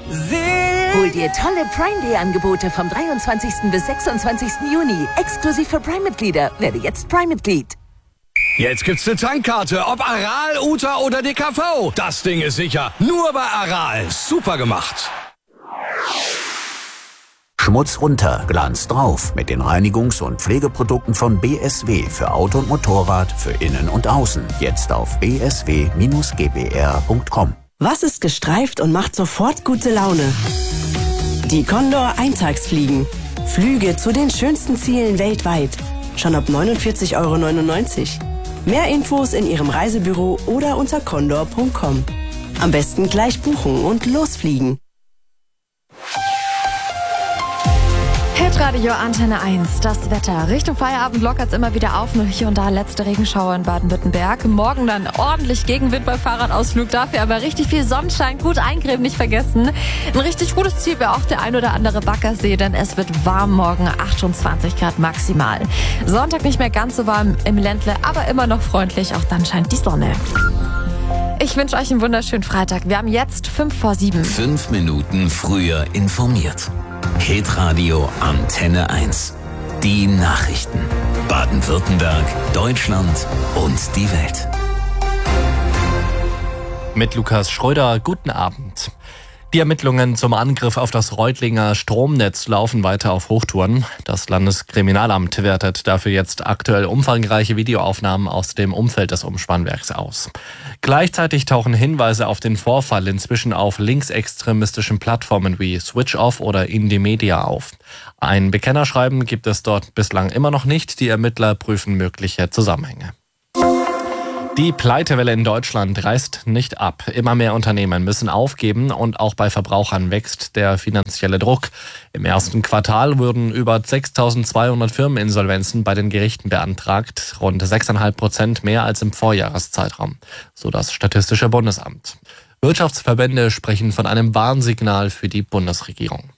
Hol dir tolle Prime Day Angebote vom 23. bis 26. Juni. Exklusiv für Prime-Mitglieder. Werde jetzt Prime-Mitglied. Jetzt gibt's eine Tankkarte, ob Aral, Uta oder DKV. Das Ding ist sicher. Nur bei Aral. Super gemacht. Schmutz runter, Glanz drauf mit den Reinigungs- und Pflegeprodukten von BSW für Auto und Motorrad, für Innen und Außen. Jetzt auf bsw-gbr.com. Was ist gestreift und macht sofort gute Laune? Die Condor Eintagsfliegen. Flüge zu den schönsten Zielen weltweit. Schon ab 49,99 €. Mehr Infos in Ihrem Reisebüro oder unter condor.com. Am besten gleich buchen und losfliegen. Hitradio Antenne 1, das Wetter. Richtung Feierabend lockert es immer wieder auf, nur hier und da letzte Regenschauer in Baden-Württemberg. Morgen dann ordentlich Gegenwind bei Fahrradausflug, dafür aber richtig viel Sonnenschein, gut eincremen, nicht vergessen. Ein richtig gutes Ziel wäre auch der ein oder andere Baggersee, denn es wird warm morgen, 28 Grad maximal. Sonntag nicht mehr ganz so warm im Ländle, aber immer noch freundlich, auch dann scheint die Sonne. Ich wünsche euch einen wunderschönen Freitag. Wir haben jetzt 5:07. 5 Minuten früher informiert. Hitradio Antenne 1. Die Nachrichten. Baden-Württemberg, Deutschland und die Welt. Mit Lukas Schröder, guten Abend. Die Ermittlungen zum Angriff auf das Reutlinger Stromnetz laufen weiter auf Hochtouren. Das Landeskriminalamt wertet dafür jetzt aktuell umfangreiche Videoaufnahmen aus dem Umfeld des Umspannwerks aus. Gleichzeitig tauchen Hinweise auf den Vorfall inzwischen auf linksextremistischen Plattformen wie Switch Off oder Indymedia auf. Ein Bekennerschreiben gibt es dort bislang immer noch nicht. Die Ermittler prüfen mögliche Zusammenhänge. Die Pleitewelle in Deutschland reißt nicht ab. Immer mehr Unternehmen müssen aufgeben und auch bei Verbrauchern wächst der finanzielle Druck. Im ersten Quartal wurden über 6.200 Firmeninsolvenzen bei den Gerichten beantragt, rund 6,5% mehr als im Vorjahreszeitraum, so das Statistische Bundesamt. Wirtschaftsverbände sprechen von einem Warnsignal für die Bundesregierung.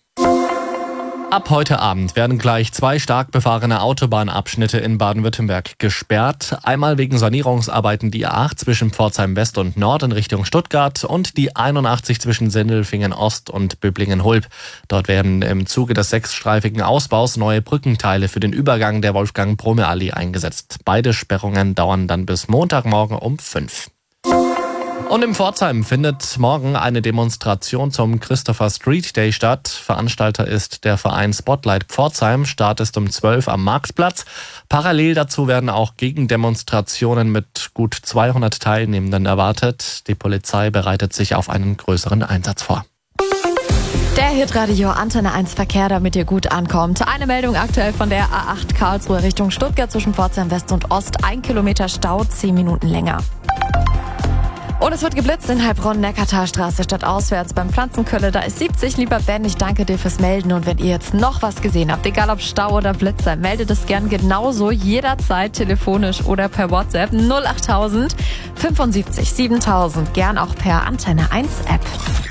Ab heute Abend werden gleich 2 stark befahrene Autobahnabschnitte in Baden-Württemberg gesperrt. Einmal wegen Sanierungsarbeiten die A8 zwischen Pforzheim West und Nord in Richtung Stuttgart und die 81 zwischen Sindelfingen Ost und Böblingen-Hulb. Dort werden im Zuge des 6-streifigen Ausbaus neue Brückenteile für den Übergang der Wolfgang-Brome-Allee eingesetzt. Beide Sperrungen dauern dann bis Montagmorgen um 5. Und in Pforzheim findet morgen eine Demonstration zum Christopher Street Day statt. Veranstalter ist der Verein Spotlight Pforzheim. Start ist um 12 am Marktplatz. Parallel dazu werden auch Gegendemonstrationen mit gut 200 Teilnehmenden erwartet. Die Polizei bereitet sich auf einen größeren Einsatz vor. Der Hitradio Antenne 1 Verkehr, damit ihr gut ankommt. Eine Meldung aktuell von der A8 Karlsruhe Richtung Stuttgart zwischen Pforzheim West und Ost. 1 Kilometer Stau, 10 Minuten länger. Und es wird geblitzt in Heilbronn, Neckartalstraße statt auswärts beim Pflanzenkölle. Da ist 70. Lieber Ben, ich danke dir fürs Melden. Und wenn ihr jetzt noch was gesehen habt, egal ob Stau oder Blitzer, meldet es gern genauso jederzeit telefonisch oder per WhatsApp 08000 75 7000. Gern auch per Antenne 1 App.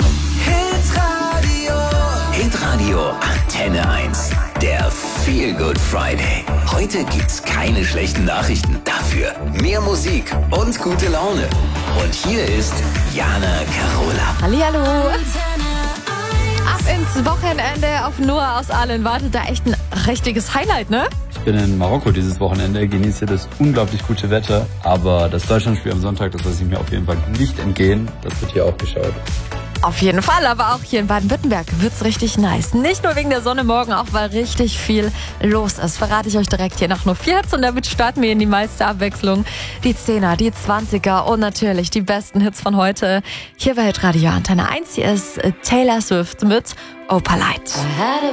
Hitradio Antenne 1. Der Feel Good Friday. Heute gibt's keine schlechten Nachrichten. Dafür mehr Musik und gute Laune. Und hier ist Jana Carola. Hallihallo. Ab ins Wochenende auf Noah aus Aalen wartet da echt ein richtiges Highlight, ne? Ich bin in Marokko dieses Wochenende, genieße das unglaublich gute Wetter. Aber das Deutschlandspiel am Sonntag, das lasse ich mir auf jeden Fall nicht entgehen. Das wird hier auch geschaut. Auf jeden Fall, aber auch hier in Baden-Württemberg wird's richtig nice. Nicht nur wegen der Sonne morgen, auch weil richtig viel los ist. Verrate ich euch direkt hier nach nur 4 Hits und damit starten wir in die meiste Abwechslung. Die 10er, die 20er und natürlich die besten Hits von heute. Hier bei Hitradio Antenne 1, hier ist Taylor Swift mit Opalite.